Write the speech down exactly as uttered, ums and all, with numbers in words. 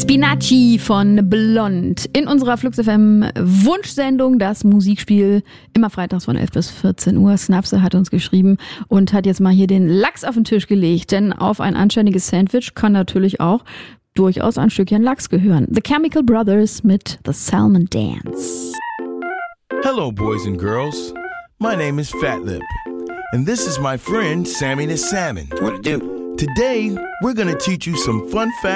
Spinacci von Blond in unserer Flux F M Wunschsendung, das Musikspiel, immer freitags von elf bis vierzehn Uhr. Snapse hat uns geschrieben und hat jetzt mal hier den Lachs auf den Tisch gelegt, denn auf ein anständiges Sandwich kann natürlich auch durchaus ein Stückchen Lachs gehören. The Chemical Brothers mit The Salmon Dance. Hello, boys and girls. My name is Fatlip, and this is my friend Sammy the Salmon. What it do? Today, we're gonna teach you some fun facts